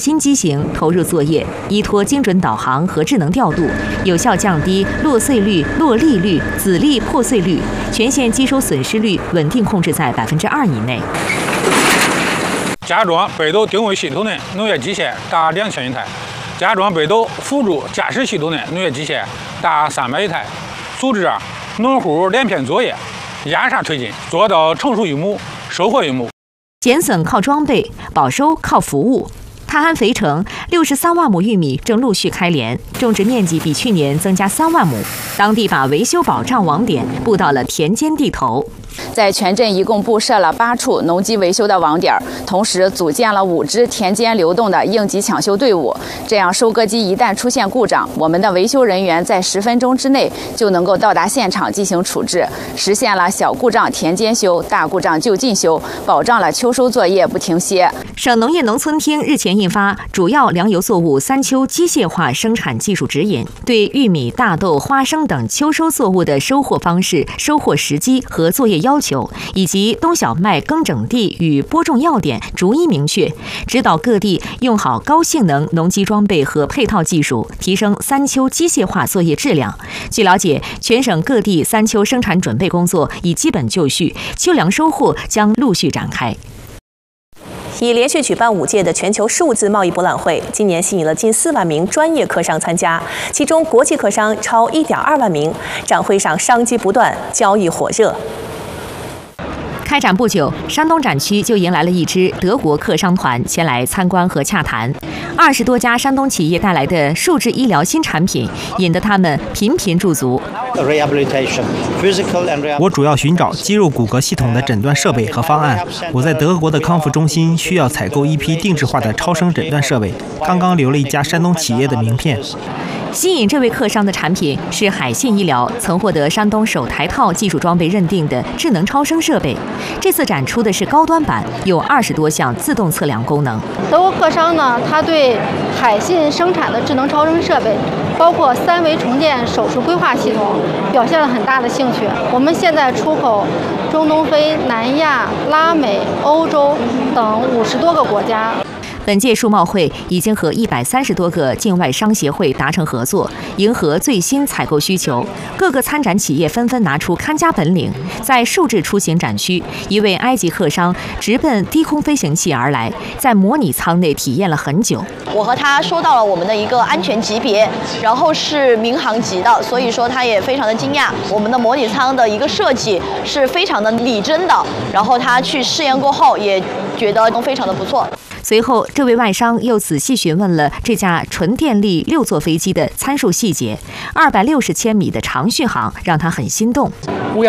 新机型投入作业，依托精准导航和智能调度，有效降低落碎率、落粒率、籽粒破碎率，全线机收损失率稳定控制在2%以内。 加装北斗定位系统的农业机械达2000余台，加装北斗辅助驾驶系统的农业机械达300余台，组织农户连片作业，压沙推进，做到成熟育亩，收获育亩。 减损靠装备，保收靠服务。泰安肥城63万亩玉米正陆续开镰，种植面积比去年增加3万亩。当地把维修保障网点布到了田间地头。 在全镇一共布设了8处农机维修的网点，同时组建了5支田间流动的应急抢修队伍。这样，收割机一旦出现故障，我们的维修人员在10分钟之内就能够到达现场进行处置，实现了小故障田间修，大故障就近修，保障了秋收作业不停歇。 省农业农村厅日前印发《主要粮油作物3秋机械化生产技术指引》，对玉米、大豆、花生等秋收作物的收获方式、收获时机和作业要求，以及冬小麦耕整地与播种要点逐一明确，指导各地用好高性能农机装备和配套技术，提升3秋机械化作业质量。据了解，全省各地3秋生产准备工作已基本就绪，秋粮收获将陆续展开。 已连续举办5届的全球数字贸易博览会，今年吸引了近4万名专业客商参加，其中国际客商超1.2万名。展会上商机不断，交易火热。 开展不久，山东展区就迎来了一支德国客商团前来参观和洽谈。20多家山东企业带来的数字医疗新产品，引得他们频频驻足。 我主要寻找肌肉骨骼系统的诊断设备和方案。我在德国的康复中心需要采购一批定制化的超声诊断设备，刚刚留了一家山东企业的名片。 吸引这位客商的产品是海信医疗曾获得山东首台套技术装备认定的智能超声设备。这次展出的是高端版，有20多项自动测量功能。 德国客商呢，他对海信生产的智能超声设备，包括3维重建手术规划系统，表现了很大的兴趣。我们现在出口中东非、南亚、拉美、欧洲等50多个国家。 本届数贸会已经和130多个境外商协会达成合作，迎合最新采购需求。各个参展企业纷纷拿出看家本领。在数字出行展区，一位埃及客商直奔低空飞行器而来，在模拟舱内体验了很久。 我和他说到了我们的一个安全级别，然后是民航级的，所以说他也非常的惊讶。我们的模拟舱的一个设计是非常的拟真的，然后他去试验过后也觉得非常的不错。 随后，这位外商又仔细询问了这架纯电力6座飞机的参数细节。260千米的长续航让他很心动。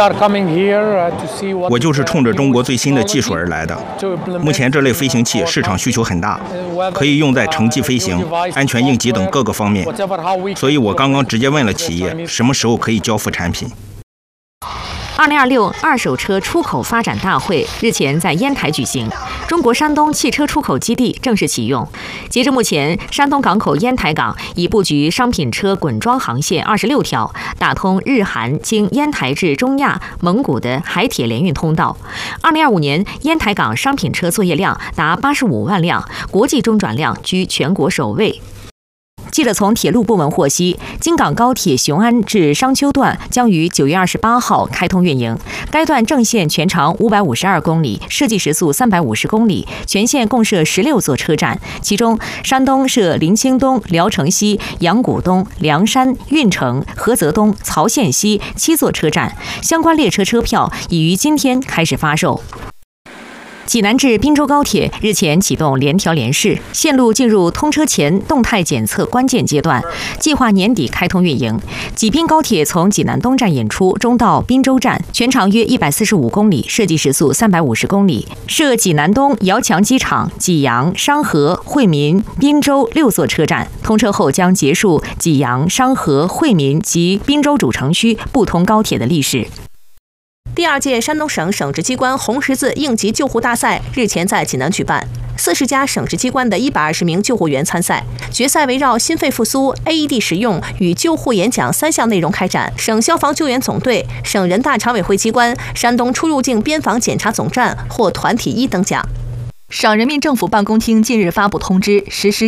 我就是冲着中国最新的技术而来的。目前这类飞行器市场需求很大，可以用在城际飞行、安全应急等各个方面。所以我刚刚直接问了企业，什么时候可以交付产品。 2026二手车出口发展大会日前在烟台举行，中国山东汽车出口基地正式启用。截至目前，山东港口烟台港已布局商品车滚装航线26条，打通日韩经烟台至中亚、蒙古的海铁联运通道。2025年，烟台港商品车作业量达85万辆，国际中转量居全国首位。记者从铁路部门获悉，京港高铁雄安至商丘段将于9月28号开通运营。该段正线全长552公里，设计时速350公里，全线共设16座车站，其中山东设临清东、聊城西、阳谷东、凉山、运城、菏泽东、曹县西7座车站。相关列车车票已于今天开始发售。济南至滨州高铁日前启动联调联试，线路进入通车前动态检测关键阶段，计划年底开通运营。济滨高铁从济南东站引出，终到滨州站，全长约145公里，设计时速350公里，设济南东、遥墙机场、济阳、商河、惠民、滨州6座车站。通车后将结束济阳、商河、惠民及滨州主城区不通高铁的历史。 第2届山东省省直机关红十字应急救护大赛日前在济南举办，40家省直机关的120名救护员参赛。决赛围绕心肺复苏、AED 使用与救护演讲3项内容开展。省消防救援总队、省人大常委会机关、山东出入境边防检查总站获团体1等奖。 省人民政府办公厅近日发布通知，实施